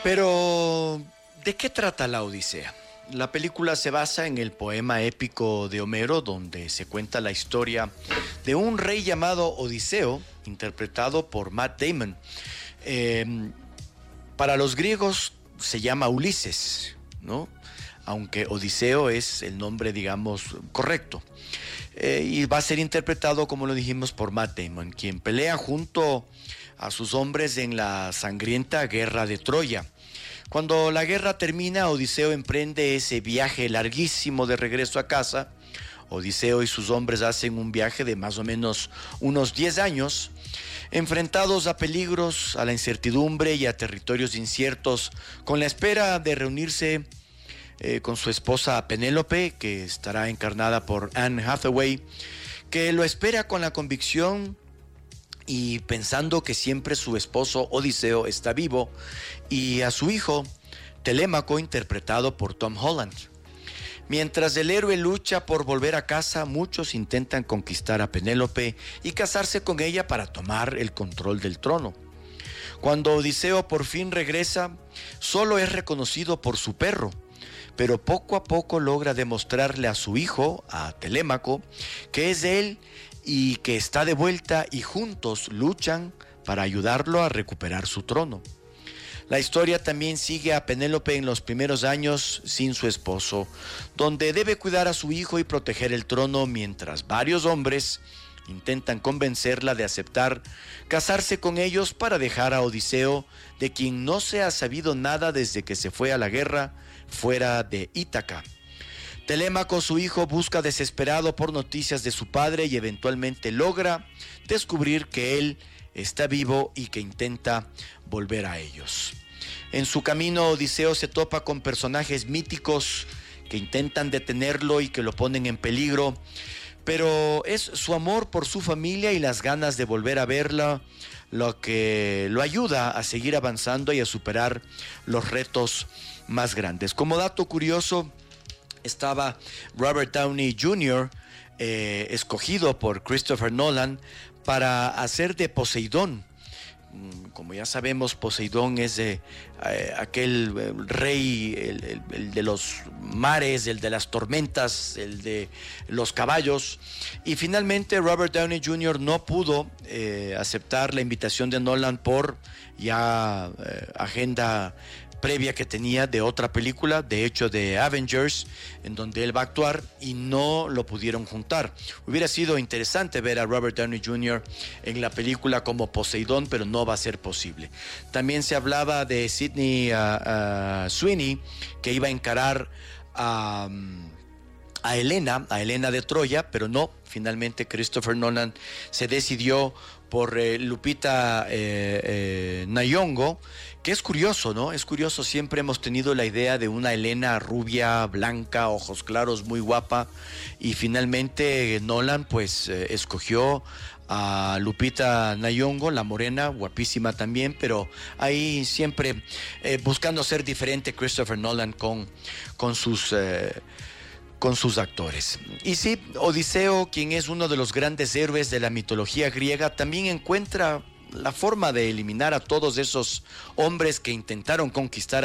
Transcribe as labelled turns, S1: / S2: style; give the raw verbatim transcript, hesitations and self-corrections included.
S1: Pero, ¿de qué trata la Odisea? La película se basa en el poema épico de Homero, donde se cuenta la historia de un rey llamado Odiseo, interpretado por Matt Damon. Eh, para los griegos se llama Ulises, ¿no? Aunque Odiseo es el nombre, digamos, correcto. Eh, y va a ser interpretado, como lo dijimos, por Matt Damon, quien pelea junto a sus hombres en la sangrienta guerra de Troya. Cuando la guerra termina, Odiseo emprende ese viaje larguísimo de regreso a casa. Odiseo y sus hombres hacen un viaje de más o menos unos diez años, enfrentados a peligros, a la incertidumbre y a territorios inciertos, con la espera de reunirse eh, con su esposa Penélope, que estará encarnada por Anne Hathaway, que lo espera con la convicción y pensando que siempre su esposo Odiseo está vivo, y a su hijo Telémaco, interpretado por Tom Holland. Mientras el héroe lucha por volver a casa, muchos intentan conquistar a Penélope y casarse con ella para tomar el control del trono. Cuando Odiseo por fin regresa, solo es reconocido por su perro, pero poco a poco logra demostrarle a su hijo, a Telémaco, que es él y que está de vuelta, y juntos luchan para ayudarlo a recuperar su trono. La historia también sigue a Penélope en los primeros años sin su esposo, donde debe cuidar a su hijo y proteger el trono, mientras varios hombres intentan convencerla de aceptar casarse con ellos para dejar a Odiseo, de quien no se ha sabido nada desde que se fue a la guerra fuera de Ítaca. Telémaco, su hijo, busca desesperado por noticias de su padre y eventualmente logra descubrir que él está vivo y que intenta volver a ellos. En su camino, Odiseo se topa con personajes míticos que intentan detenerlo y que lo ponen en peligro, pero es su amor por su familia y las ganas de volver a verla lo que lo ayuda a seguir avanzando y a superar los retos más grandes. Como dato curioso, estaba Robert Downey junior eh, escogido por Christopher Nolan para hacer de Poseidón. Como ya sabemos, Poseidón es eh, eh, aquel eh, rey, el, el, el de los mares, el de las tormentas, el de los caballos. Y finalmente Robert Downey junior no pudo eh, aceptar la invitación de Nolan por ya eh, agenda previa que tenía de otra película, de hecho de Avengers, en donde él va a actuar, y no lo pudieron juntar. Hubiera sido interesante ver a Robert Downey junior en la película como Poseidón, pero no va a ser posible. También se hablaba de Sydney uh, uh, Sweeney, que iba a encarar a... Um, a Helena, a Helena de Troya, pero no, finalmente Christopher Nolan se decidió por eh, Lupita eh, eh, Nyong'o, que es curioso, ¿no? Es curioso, siempre hemos tenido la idea de una Helena rubia, blanca, ojos claros, muy guapa, y finalmente Nolan pues eh, escogió a Lupita Nyong'o, la morena, guapísima también, pero ahí siempre eh, buscando ser diferente Christopher Nolan con, con sus... Eh, con sus actores. Y sí, Odiseo, quien es uno de los grandes héroes de la mitología griega, también encuentra la forma de eliminar a todos esos hombres que intentaron conquistar